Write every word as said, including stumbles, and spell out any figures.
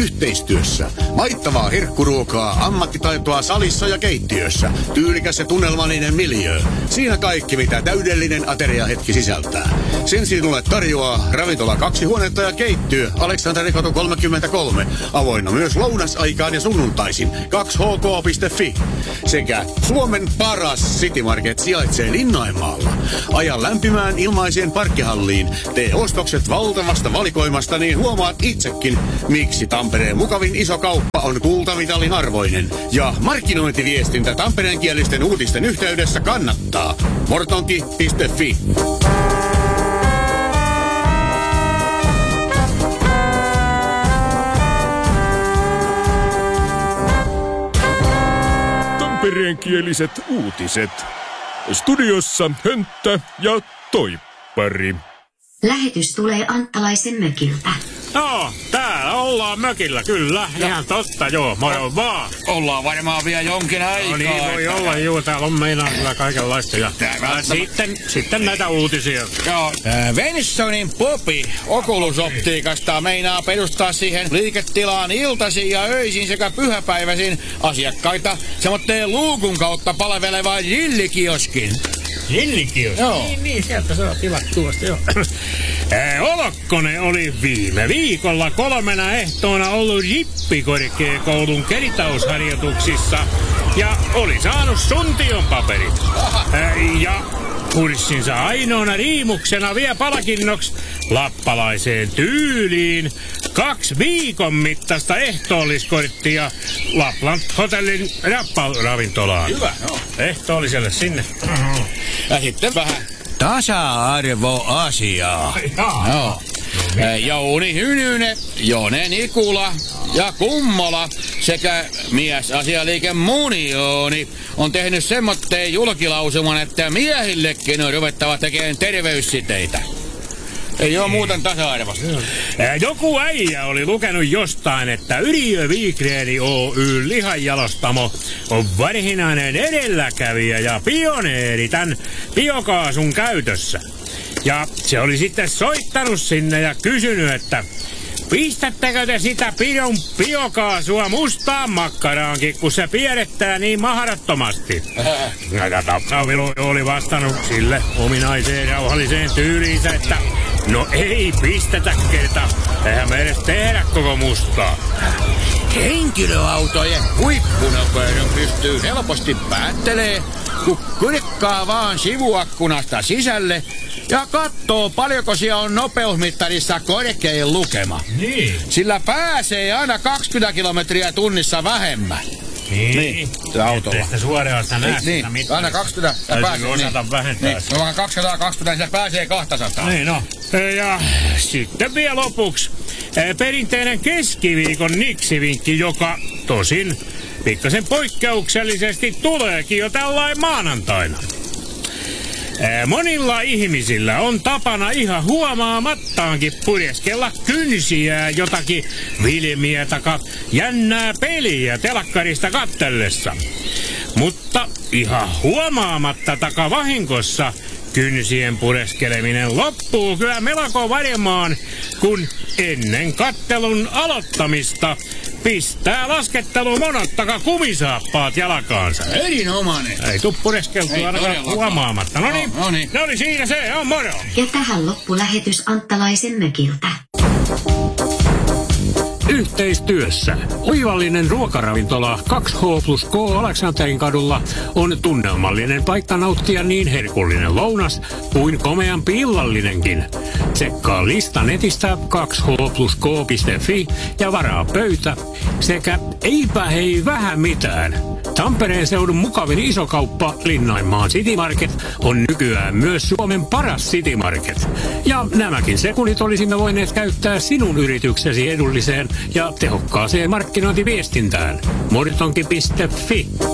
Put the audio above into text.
yhteistyössä. Maittavaa herkkuruokaa, ammattitaitoa salissa ja keittiössä. Tyylikäs ja tunnelmallinen miljöö. Siinä kaikki, mitä täydellinen ateriahetki sisältää. Sen sinulle tarjoaa ravintola kaksi huonetta ja keittiö Aleksanterikatu kolmekymmentäkolme. Avoinna myös lounasaikaan ja sunnuntaisin kaksi h k piste f i. Sekä Suomen paras City Market sijaitsee Linnainmaalla. Aja lämpimään ilmaiseen parkkihalliin. Tee ostokset valtavasta valikoimasta, niin huomaat itsekin, miksi Tampereen mukavin iso kauppa on kultamitalin arvoinen. Ja markkinointiviestintä tampereenkielisten uutisten yhteydessä kannattaa. mortonki piste f i. Tampereenkieliset uutiset. Studiossa Hönttä ja Toippari. Lähetys tulee Anttalaisen mökiltä. No, täällä ollaan mökillä, kyllä. Ja. Ihan totta, joo. Moro vaan. Ollaan varmaan vielä jonkin aikaa. No niin, voi että... olla, juu. Täällä on meinaa kyllä kaikenlaista. Ja äh, sitten, sitten näitä uutisia. Joo. Äh, Vensonin Popi Oculus-optiikasta meinaa perustaa siihen liiketilaan iltaisin ja öisin sekä pyhäpäiväisin asiakkaita semmoitteen luukun kautta palvelevaan jillikioskin. Jillikios? Joo. Niin, niin, sieltä saa tilattua vasta, joo. Äh, Olokkonen oli viime viikolla kolmena ehtoona ollut Jippikorkeakoulun kertausharjoituksissa ja oli saanut suntion paperit. Äh, ja kurssinsa ainoana riimuksena vie palkinnoksi lappalaiseen tyyliin kaksi viikon mittaista ehtoolliskorttia Lapland Hotellin rapparavintolaan. Hyvä, joo. Ehtoolliselle sinne. Mm-hmm. Ja sitten vähän tasa-arvoasiaa. Joo. Jouni Hynynen, Jone Nikula ja Kummola sekä miesasialiike Munioni on tehnyt semmoitteen julkilausuman, että miehillekin on ruvettava tekemään terveyssiteitä. Ei oo muuten tasa-arvosta. Joku äijä oli lukenut jostain, että Yrjö Wigreeni Oy lihanjalostamo on varsinainen edelläkävijä ja pioneeri tämän biokaasun käytössä. Ja se oli sitten soittanut sinne ja kysynyt, että pistättekö te sitä pidon biokaasua mustaan makkaraankin, kun se piirrettää niin mahdottomasti? Tappavelu oli vastannut sille ominaiseen rauhalliseen tyyliinsä, että no ei pistetä kerta, eihän me edes tehdä koko mustaa. Henkilöautojen huippunopeuden pystyy helposti päättelee, kun kurkkaa vaan sivuakkunasta sisälle ja katsoo paljonko siellä on nopeusmittarissa korkein lukema. Niin. Sillä pääsee aina kaksikymmentä kilometriä tunnissa vähemmän. Niin, niin autolla. Ettei sitä suoraan sitä näe niin, sitä aina kaksikymmentä. Täytyy osata niin, vähentää. Niin, no vaan kaksisataakaksikymmentä, niin se pääsee kaksisataa. Niin no. Ja sitten vielä lopuksi perinteinen keskiviikon niksivinkki, joka tosin pikkasen poikkeuksellisesti tuleekin jo tällain maanantaina. Monilla ihmisillä on tapana ihan huomaamattaankin purjeskella kynsiä jotakin filmiä taka jännää peliä telakkarista kattellessa. Mutta ihan huomaamatta taka vahingossa kynsien pureskeleminen loppuu kyllä melko varmaan, kun ennen kattelun aloittamista pistää laskettelun monottaka kumisaappaat jalkaansa. Erinomainen. Ei tuu pureskeltua ainakaan huomaamatta. No niin, no niin. No niin, siinä se on, moro. Ja tähän loppulähetys Anttalaisen mökiltä. Yhteistyössä oivallinen ruokaravintola kaksi H plus K Aleksanterin kadulla on tunnelmallinen paikka nauttia niin herkullinen lounas kuin komeampi illallinenkin. Tsekkaa lista netistä kaksi H plus K piste f i ja varaa pöytä sekä eipä hei vähän mitään. Tampereen seudun mukavin isokauppa Linnainmaan City Market on nykyään myös Suomen paras City Market. Ja nämäkin sekunnit olisimme voineet käyttää sinun yrityksesi edulliseen ja tehokkaaseen markkinointiviestintään. mortonki piste f i